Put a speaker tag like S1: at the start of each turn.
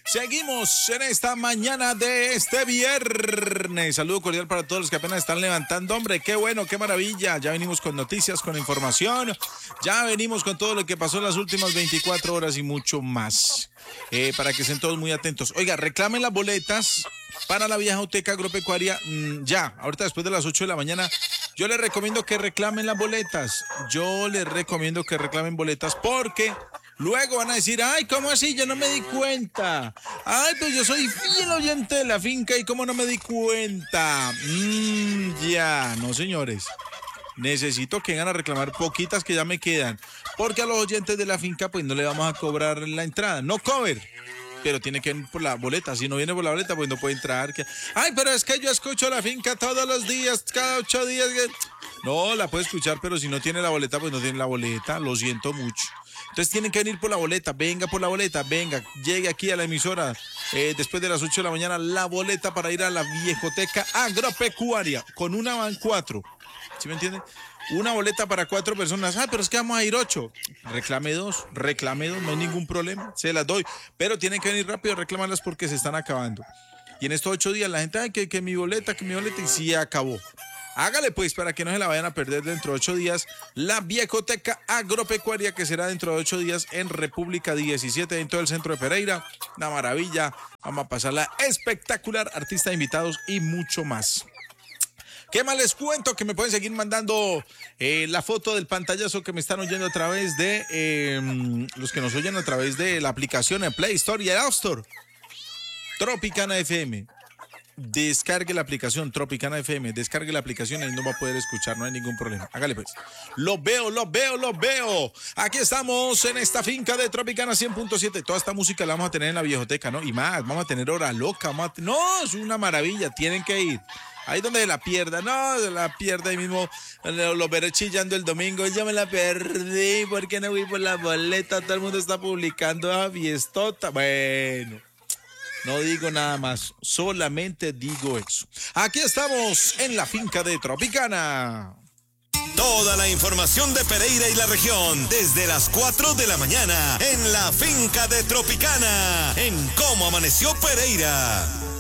S1: Seguimos en esta mañana de este viernes. Saludo cordial para todos los que apenas están levantando. Hombre, qué bueno, qué maravilla. Ya venimos con noticias, con información. Ya venimos con todo lo que pasó en las últimas 24 horas y mucho más. Para que estén todos muy atentos. Oiga, reclamen las boletas para la Viejoteca Agropecuaria. Ya, ahorita después de las 8 de la mañana. Yo les recomiendo que reclamen las boletas. Yo les recomiendo que reclamen boletas porque luego van a decir, ay, ¿cómo así? Yo no me di cuenta. Ay, pues yo soy fiel oyente de la finca y ¿cómo no me di cuenta? Ya, no, señores. Necesito que vengan a reclamar poquitas que ya me quedan. Porque a los oyentes de la finca, pues no le vamos a cobrar la entrada. No cover. Pero tiene que venir por la boleta. Si no viene por la boleta, pues no puede entrar. Ay, pero es que yo escucho la finca todos los días, cada 8 días. No, la puede escuchar, pero si no tiene la boleta, pues no tiene la boleta. Lo siento mucho. Entonces tienen que venir por la boleta. Venga por la boleta, venga. Llegue aquí a la emisora después de las 8 de la mañana. La boleta para ir a la Viejoteca Agropecuaria. Con una van 4. ¿Sí me entienden? Una boleta para 4 personas. Ah, pero es que vamos a ir 8. Reclame dos, no hay ningún problema. Se las doy. Pero tienen que venir rápido a reclamarlas porque se están acabando. Y en estos 8 días la gente, ay, que mi boleta, y sí acabó. Hágale pues para que no se la vayan a perder dentro de 8 días. La Viejoteca Agropecuaria que será dentro de 8 días en República 17 dentro del centro de Pereira. Una maravilla. Vamos a pasarla espectacular. Artistas invitados y mucho más. ¿Qué más les cuento? Que me pueden seguir mandando la foto del pantallazo que me están oyendo a través de los que nos oyen a través de la aplicación en Play Store y el App Store. Tropicana FM. Descargue la aplicación Tropicana FM. Descargue la aplicación y no va a poder escuchar, no hay ningún problema. Hágale pues. Lo veo. Aquí estamos en esta finca de Tropicana 100.7. Toda esta música la vamos a tener en la Viejoteca, ¿no? Y más, vamos a tener Hora Loca. No, es una maravilla, tienen que ir. Ahí donde se la pierda, no, se la pierda ahí mismo, lo veré chillando el domingo, ya me la perdí, ¿por qué no voy por la boleta? Todo el mundo está publicando a fiestota. Bueno, no digo nada más, solamente digo eso. Aquí estamos en la finca de Tropicana.
S2: Toda la información de Pereira y la región, desde las 4 de la mañana, en la finca de Tropicana, en Cómo Amaneció Pereira.